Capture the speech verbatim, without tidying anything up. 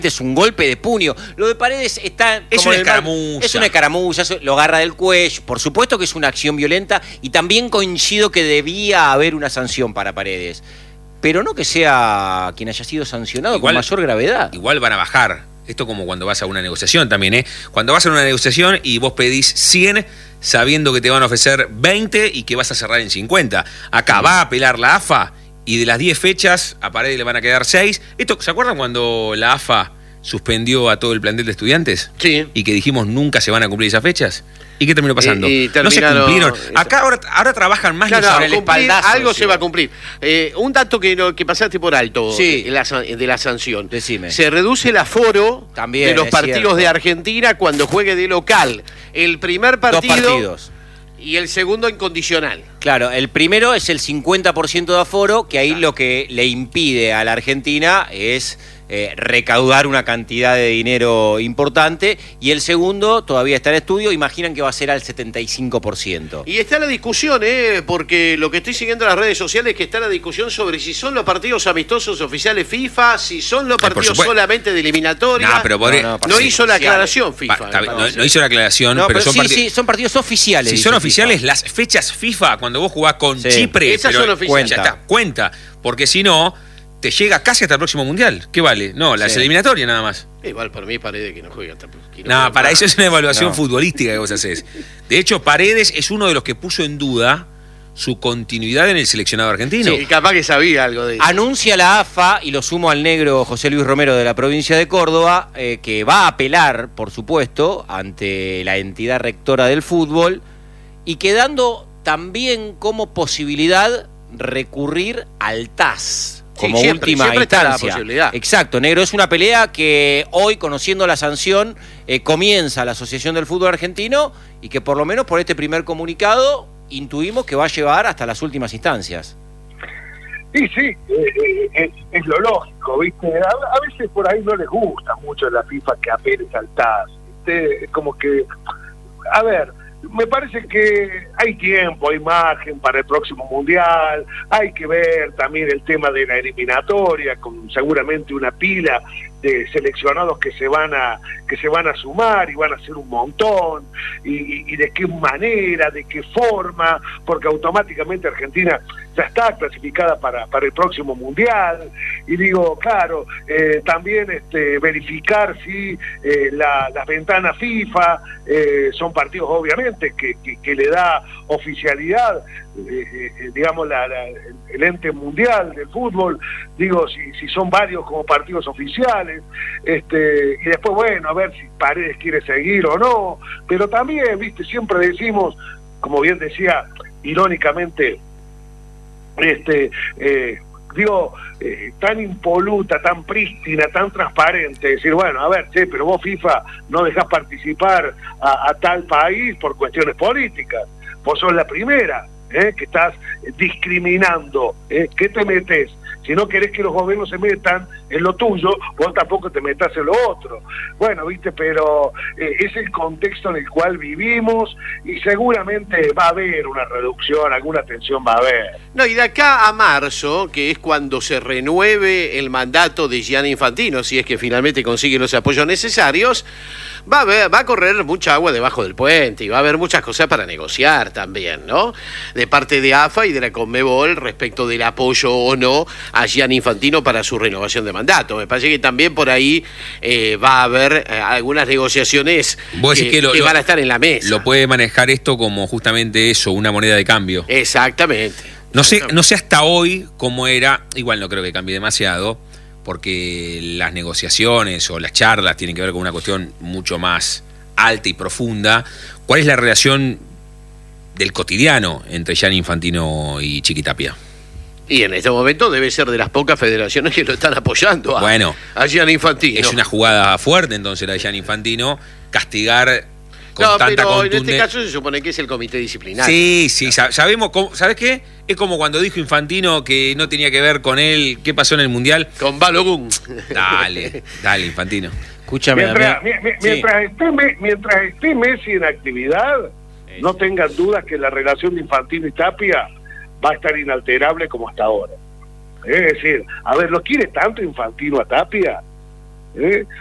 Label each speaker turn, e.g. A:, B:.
A: es un golpe de puño. Lo de Paredes está...
B: Es una escaramuza.
A: Es una escaramuza, lo agarra del cuello. Por supuesto que es una acción violenta y también coincido que debía haber una sanción para Paredes. Pero no que sea quien haya sido sancionado igual, con mayor gravedad.
B: Igual van a bajar. Esto como cuando vas a una negociación también, ¿eh? Cuando vas a una negociación y vos pedís cien sabiendo que te van a ofrecer veinte y que vas a cerrar en cincuenta. Acá va a apelar la A F A y de las diez fechas a Paredes le van a quedar seis. Esto, ¿se acuerdan cuando la A F A suspendió a todo el plantel de estudiantes?
C: Sí.
B: Y que dijimos nunca se van a cumplir esas fechas. ¿Y qué terminó pasando?
C: Y, y
B: no se cumplieron. Acá ahora, ahora trabajan más
C: claro,
B: los
C: cumplir,
A: espaldazo,
C: algo
A: sí.
C: se va a cumplir. Eh, un dato que, no, que pasaste por alto
A: sí.
C: de, la, de la sanción.
A: Decime.
C: Se reduce el aforo
A: También,
C: de los
A: es
C: partidos
A: cierto.
C: de Argentina cuando juegue de local. El primer partido...
A: Dos partidos.
C: Y el segundo incondicional.
A: Claro, el primero es el cincuenta por ciento de aforo, que ahí claro. Lo que le impide a la Argentina es eh, recaudar una cantidad de dinero importante, y el segundo todavía está en estudio, imaginan que va a ser al setenta y cinco por ciento.
C: Y está la discusión, ¿eh? Porque lo que estoy siguiendo en las redes sociales es que está la discusión sobre si son los partidos amistosos oficiales FIFA, si son los partidos eh, solamente de eliminatoria.
B: No, pero por...
C: no, no, no hizo la aclaración FIFA.
B: Pa, ta, no, no hizo la aclaración,
A: no,
B: pero,
A: pero
B: son
A: sí,
B: partidos...
A: sí, son partidos oficiales.
B: Si son oficiales, FIFA. Las fechas FIFA, cuando vos jugás con
A: sí.
B: Chipre,
C: esas
B: pero
C: son oficiales.
B: Ya está, cuenta, porque si no, te llega casi hasta el próximo Mundial. ¿Qué vale? No, las sí. eliminatorias nada más.
C: Igual para mí Paredes que no juega hasta... Que
B: no, no para más. Eso es una evaluación
A: no.
B: futbolística que vos hacés. De hecho, Paredes es uno de los que puso en duda su continuidad en el seleccionado argentino.
C: Sí, capaz que sabía algo de eso.
A: Anuncia la A F A, y lo sumo al negro José Luis Romero de la provincia de Córdoba, eh, que va a apelar, por supuesto, ante la entidad rectora del fútbol, y quedando también como posibilidad recurrir al T A S como
C: sí, siempre,
A: última
C: siempre
A: instancia.
C: Está la posibilidad.
A: Exacto, negro, es una pelea que hoy, conociendo la sanción, eh, comienza la Asociación del Fútbol Argentino, y que por lo menos por este primer comunicado intuimos que va a llevar hasta las últimas instancias.
D: Sí, sí, eh, es, es lo lógico, ¿viste? A, a veces por ahí no les gusta mucho a la FIFA que apeles al T A S, ¿viste? Es como que, a ver, me parece que hay tiempo, hay margen para el próximo Mundial, hay que ver también el tema de la eliminatoria, con seguramente una pila de seleccionados que se van a que se van a sumar y van a ser un montón, y, y, y de qué manera, de qué forma, porque automáticamente Argentina ya está clasificada para, para el próximo Mundial, y digo, claro, eh, también este, verificar si eh, la, las ventanas FIFA eh, son partidos obviamente que, que, que le da oficialidad, eh, eh, digamos, la, la, el ente mundial del fútbol, digo, si, si son varios como partidos oficiales, este, y después, bueno, a ver si Paredes quiere seguir o no, pero también, viste, siempre decimos, como bien decía, irónicamente, este, eh, digo, eh, tan impoluta, tan prístina, tan transparente, decir, bueno, a ver, che, pero vos FIFA no dejás participar a, a tal país por cuestiones políticas, vos sos la primera, eh, que estás discriminando, eh, ¿qué te metes? Si no querés que los gobiernos se metan en lo tuyo, vos tampoco te metas en lo otro. Bueno, viste, pero eh, es el contexto en el cual vivimos, y seguramente va a haber una reducción, alguna tensión va a haber.
C: No, y de acá a marzo, que es cuando se renueve el mandato de Gianni Infantino, si es que finalmente consigue los apoyos necesarios, va a haber, va a correr mucha agua debajo del puente, y va a haber muchas cosas para negociar también, ¿no? De parte de A F A y de la Conmebol respecto del apoyo o no a Gianni Infantino para su renovación de mandato. Me parece que también por ahí eh, va a haber eh, algunas negociaciones que,
B: que, lo,
C: que
B: lo,
C: van a estar en la mesa.
B: Lo puede manejar esto como justamente eso, una moneda de cambio.
C: Exactamente.
B: No sé, no sé hasta hoy cómo era, igual no creo que cambie demasiado, porque las negociaciones o las charlas tienen que ver con una cuestión mucho más alta y profunda. ¿Cuál es la relación del cotidiano entre Gianni Infantino y Chiqui Tapia?
C: Y en este momento debe ser de las pocas federaciones que lo están apoyando a,
B: bueno,
C: a Gianni Infantino.
B: Es una jugada fuerte entonces la de Gianni Infantino, castigar con
C: no,
B: tanta
C: pero
B: contundencia.
C: En este caso se supone que es el comité disciplinario.
B: Sí, sí, sabemos cómo, ¿sabes qué? Es como cuando dijo Infantino que no tenía que ver con él, ¿qué pasó en el Mundial?
C: Con Balogun.
B: Dale, dale, Infantino.
A: Escúchame.
D: Mientras, mi, mi, sí. mientras, esté, mientras esté Messi en actividad, sí. no tengan dudas que la relación de Infantino y Tapia va a estar inalterable como hasta ahora. Es decir, a ver, ¿lo quiere tanto Infantino a Tapia? ¿eh?